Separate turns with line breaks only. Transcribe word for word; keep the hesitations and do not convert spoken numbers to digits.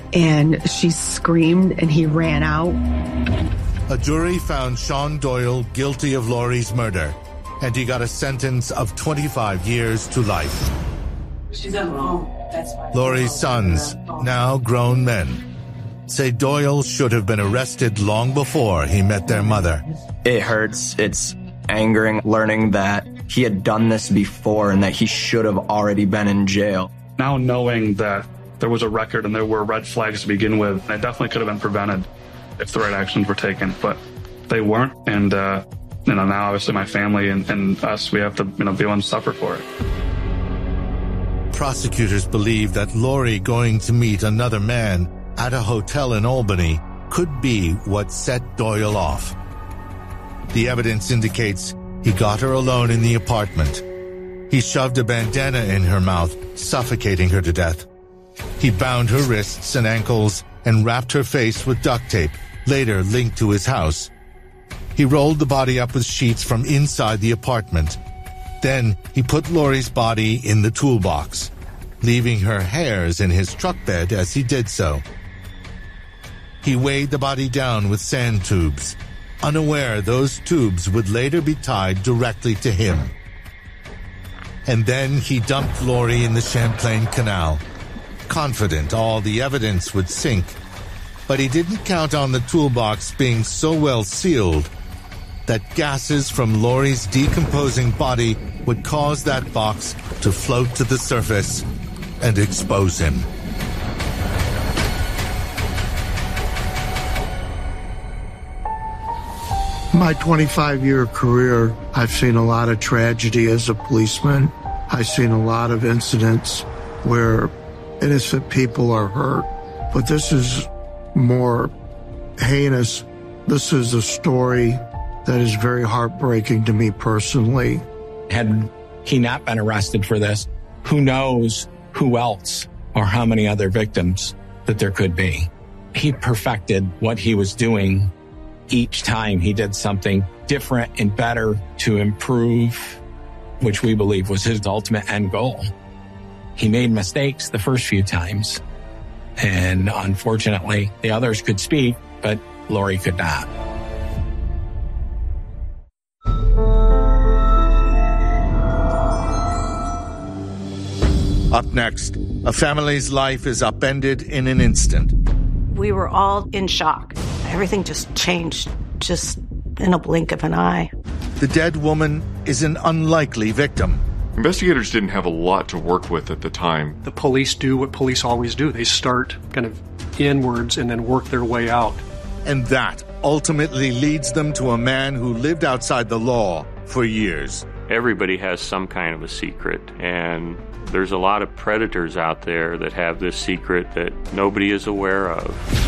and she screamed and he ran out.
A jury found Sean Doyle guilty of Lori's murder, and he got a sentence of twenty-five years to life.
She's at home. That's why.
Lori's sons, now grown men, say Doyle should have been arrested long before he met their mother.
It hurts. It's angering, learning that he had done this before and that he should have already been in jail.
Now knowing that there was a record and there were red flags to begin with, it definitely could have been prevented if the right actions were taken, but they weren't. And, uh, you know, now obviously my family and, and us, we have to, you know, be able to suffer for it.
Prosecutors believe that Lori going to meet another man at a hotel in Albany could be what set Doyle off. The evidence indicates he got her alone in the apartment. He shoved a bandana in her mouth, suffocating her to death. He bound her wrists and ankles and wrapped her face with duct tape, later linked to his house. He rolled the body up with sheets from inside the apartment. Then he put Lori's body in the toolbox, leaving her hairs in his truck bed as he did so. He weighed the body down with sand tubes, unaware those tubes would later be tied directly to him. And then he dumped Lori in the Champlain Canal, confident all the evidence would sink. But he didn't count on the toolbox being so well sealed that gases from Lori's decomposing body would cause that box to float to the surface and expose him.
My twenty-five-year career, I've seen a lot of tragedy as a policeman. I've seen a lot of incidents where innocent people are hurt. But this is more heinous. This is a story that is very heartbreaking to me personally.
Had he not been arrested for this, who knows who else or how many other victims that there could be. He perfected what he was doing. Each time he did something different and better to improve, which we believe was his ultimate end goal. He made mistakes the first few times, and unfortunately, the others could speak, but Lori could not.
Up next, a family's life is upended in an instant.
We were all in shock. Everything just changed, just in a blink of an eye.
The dead woman is an unlikely victim.
Investigators didn't have a lot to work with at the time.
The police do what police always do. They start kind of inwards and then work their way out.
And that ultimately leads them to a man who lived outside the law for years.
Everybody has some kind of a secret, and there's a lot of predators out there that have this secret that nobody is aware of.